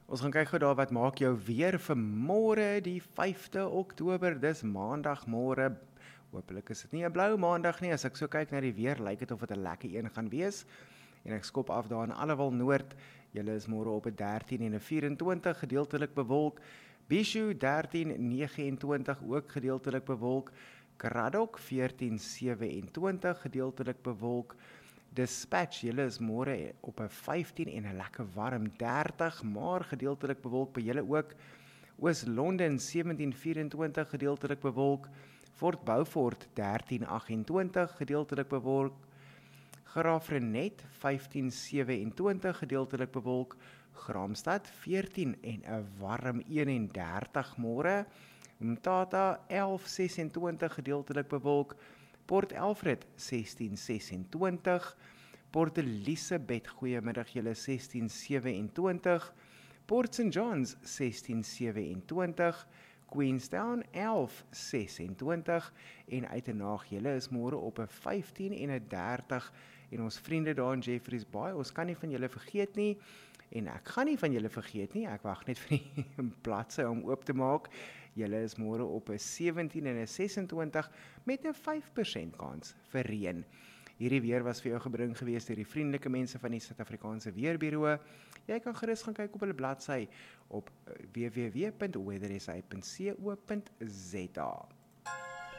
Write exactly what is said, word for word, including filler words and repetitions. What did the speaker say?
Ons gaan kyk gou daar wat maak jou weer vir môre die vyfde Oktober, dis maandag môre. Hoopelik is dit nie 'n blou maandag nie, as ek so kyk na die weer, lyk dit of dit 'n lekker een gaan wees. En ek skop af daar in Allewal Noord, julle is môre op 'n dertien en 'n vyf-en-twintig, gedeeltelik bewolk. Bishu dertien nege en twintig, ook gedeeltelik bewolk. Kraddock veertien sewe-en-twintig, gedeeltelik bewolk. Dispatch, julle is môre op 'n vyftien en 'n lekker warm dertig, maar gedeeltelik bewolk by julle ook. Oos-London sewentien vyf-en-twintig, gedeeltelik bewolk. Fort Beaufort dertien agt-en-twintig, gedeeltelik bewolk. Graafrenet vyftien sewe-en-twintig, gedeeltelik bewolk. Graamsstad veertien en 'n warm een-en-dertig môre. Mthatha elf ses-en-twintig, gedeeltelik bewolk. Port Alfred sestien ses-en-twintig, Port Elizabeth, goeiemiddag julle, sestien sewe-en-twintig, Port Saint Johns sestien sewe-en-twintig, Queenstown elf ses-en-twintig en Uitenaag, julle is môre op 'n vyftien en 'n dertig en ons vriende daar in Jeffreys Bay, ons kan nie van julle vergeet nie. En ek gaan nie van julle vergeet nie, ek wag net vir die bladsy om oop te maak. Julle is môre op 'n sewentien en 'n ses-en-twintig met 'n vyf persent kans vir reën. Hierdie weer was vir jou gebring gewees deur die vriendelike mense van die Suid-Afrikaanse Weerbureau. Jy kan gerus gaan kyk op hulle bladsy op w w w punt weather s a punt co punt z a.